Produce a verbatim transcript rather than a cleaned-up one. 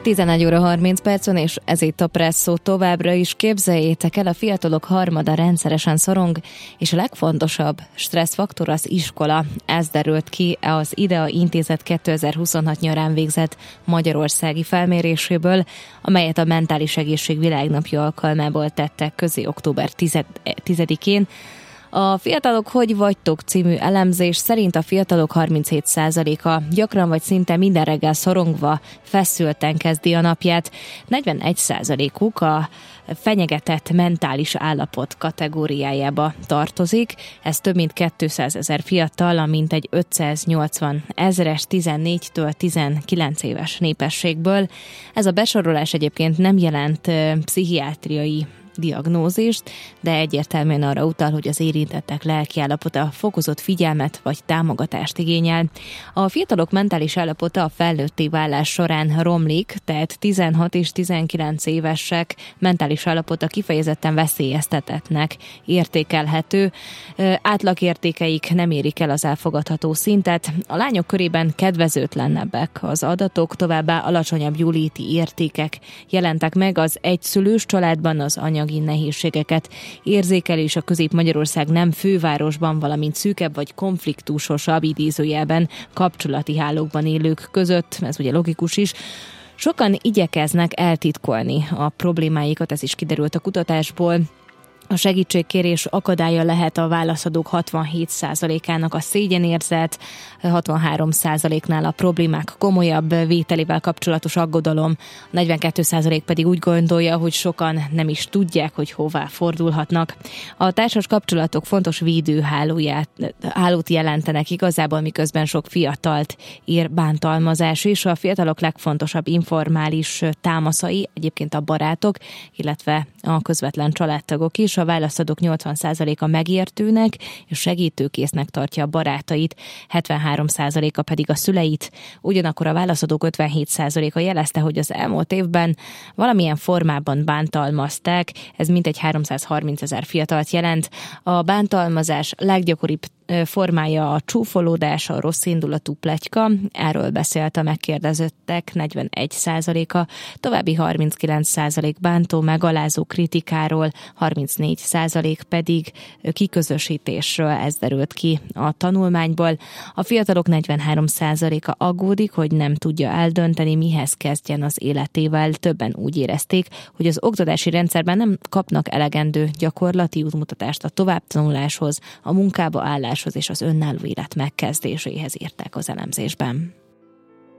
tizenegy óra harminc percen, és ez itt a Presszó. Továbbra is képzeljétek el, a fiatalok harmada rendszeresen szorong, és a legfontosabb stresszfaktor az iskola. Ez derült ki az IDEA Intézet kétezer-huszonhat nyarán végzett magyarországi felméréséből, amelyet a Mentális Egészség Világnapja alkalmából tettek közé október tizedikén. A Fiatalok hogy vagytok című elemzés szerint a fiatalok harminchét százaléka gyakran vagy szinte minden reggel szorongva, feszülten kezdi a napját. negyvenegy százalékuk a fenyegetett mentális állapot kategóriájába tartozik. Ez több mint kétszázezer fiatal, a mintegy ötszáznyolcvan ezeres tizennégytől tizenkilenc éves népességből. Ez a besorolás egyébként nem jelent pszichiátriai diagnózist, de egyértelműen arra utal, hogy az érintettek lelkiállapota fokozott figyelmet vagy támogatást igényel. A fiatalok mentális állapota a felnőtté válás során romlik, tehát tizenhat és tizenkilenc évesek mentális állapota kifejezetten veszélyeztetettnek értékelhető. Átlagértékeik nem érik el az elfogadható szintet. A lányok körében kedvezőtlenebbek az adatok, továbbá alacsonyabb jóléti értékek jelentek meg az egyszülős családban, az anyagi nehézségeket érzékeli, és a Közép-Magyarország nem fővárosban, valamint szűkebb vagy konfliktusosabb idézőjelben kapcsolati hálókban élők között, ez ugye logikus is. Sokan igyekeznek eltitkolni a problémáikat, ez is kiderült a kutatásból. A segítségkérés akadálya lehet a válaszadók hatvanhét százalékának a szégyenérzet, hatvanhárom százaléknál a problémák komolyabb vételével kapcsolatos aggodalom, negyvenkét százalék pedig úgy gondolja, hogy sokan nem is tudják, hogy hová fordulhatnak. A társas kapcsolatok fontos védőhálóját, hálót jelentenek igazából, miközben sok fiatalt ér bántalmazás is. A fiatalok legfontosabb informális támaszai egyébként a barátok, illetve a közvetlen családtagok is. A válaszadók nyolcvan százaléka megértőnek és segítőkésznek tartja a barátait, hetvenhárom százaléka pedig a szüleit. Ugyanakkor a válaszadók ötvenhét százaléka jelezte, hogy az elmúlt évben valamilyen formában bántalmazták, ez mintegy háromszázharminc ezer fiatalt jelent. A bántalmazás leggyakoribb formája a csúfolódás, a rosszindulatú pletyka, erről beszélt a megkérdezöttek negyvenegy százaléka, további harminckilenc százalék bántó, megalázó kritikáról, harmincnégy százalék pedig kiközösítésről, ez derült ki a tanulmányból. A fiatalok negyvenhárom százaléka aggódik, hogy nem tudja eldönteni, mihez kezdjen az életével. Többen úgy érezték, hogy az oktatási rendszerben nem kapnak elegendő gyakorlati útmutatást a továbbtanuláshoz, a munkába állás és az önálló élet megkezdéséhez írták az elemzésben.